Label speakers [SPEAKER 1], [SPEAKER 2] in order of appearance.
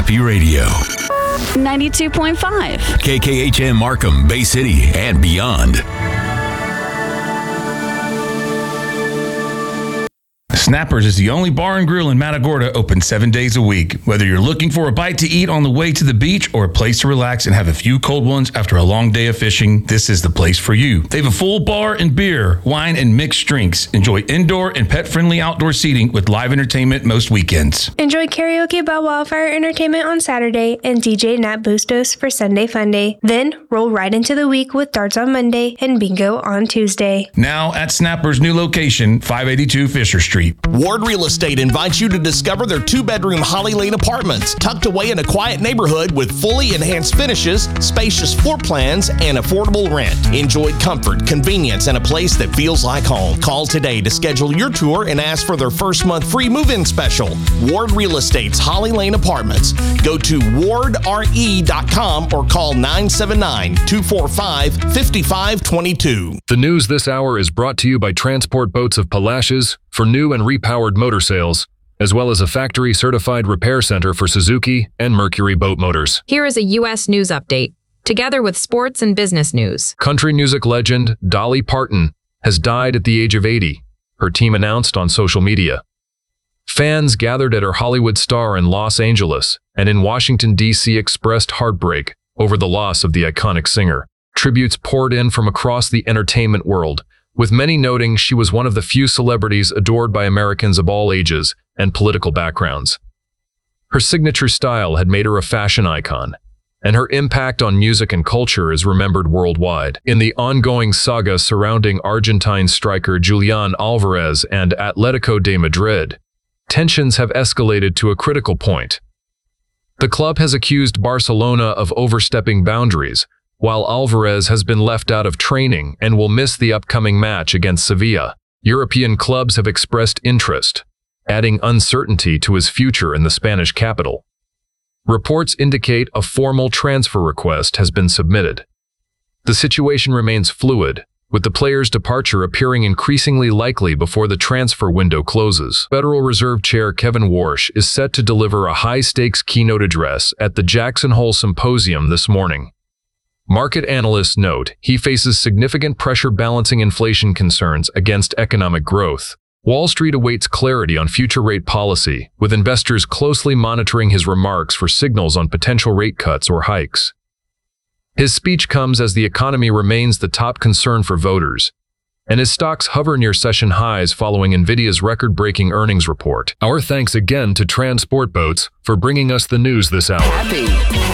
[SPEAKER 1] Happy Radio.
[SPEAKER 2] 92.5.
[SPEAKER 1] KKHM Markham, Bay City, and beyond.
[SPEAKER 3] Snappers is the only bar and grill in Matagorda open 7 days a week. Whether you're looking for a bite to eat on the way to the beach or a place to relax and have a few cold ones after a long day of fishing, this is the place for you. They have a full bar and beer, wine, and mixed drinks. Enjoy indoor and pet-friendly outdoor seating with live entertainment most weekends.
[SPEAKER 4] Enjoy karaoke by Wildfire Entertainment on Saturday and DJ Nat Bustos for Sunday Funday. Then roll right into the week with darts on Monday and bingo on Tuesday.
[SPEAKER 3] Now at Snapper's new location, 582 Fisher Street.
[SPEAKER 5] Ward Real Estate invites you to discover their 2-bedroom Holly Lane apartments, tucked away in a quiet neighborhood with fully enhanced finishes, spacious floor plans, and affordable rent. Enjoy comfort, convenience, and a place that feels like home. Call today to schedule your tour and ask for their first month free move-in special. Ward Real Estate's Holly Lane Apartments. Go to wardre.com or call 979-245-5522.
[SPEAKER 6] The news this hour is brought to you by Transport Boats of Palacios for new and repowered motor sales, as well as a factory-certified repair center for Suzuki and Mercury boat motors.
[SPEAKER 7] Here is a U.S. news update, together with sports and business news.
[SPEAKER 6] Country music legend Dolly Parton has died at the age of 80, her team announced on social media. Fans gathered at her Hollywood star in Los Angeles and in Washington, D.C. expressed heartbreak over the loss of the iconic singer. Tributes poured in from across the entertainment world, with many noting she was one of the few celebrities adored by Americans of all ages and political backgrounds. Her signature style had made her a fashion icon, and her impact on music and culture is remembered worldwide. In the ongoing saga surrounding Argentine striker Julián Álvarez and Atlético de Madrid, tensions have escalated to a critical point. The club has accused Barcelona of overstepping boundaries, while Alvarez has been left out of training and will miss the upcoming match against Sevilla. European clubs have expressed interest, adding uncertainty to his future in the Spanish capital. Reports indicate a formal transfer request has been submitted. The situation remains fluid, with the player's departure appearing increasingly likely before the transfer window closes. Federal Reserve Chair Kevin Warsh is set to deliver a high-stakes keynote address at the Jackson Hole Symposium this morning. Market analysts note he faces significant pressure balancing inflation concerns against economic growth. Wall Street awaits clarity on future rate policy, with investors closely monitoring his remarks for signals on potential rate cuts or hikes. His speech comes as the economy remains the top concern for voters, and his stocks hover near session highs following NVIDIA's record-breaking earnings report. Our thanks again to Transport Boats for bringing us the news this hour.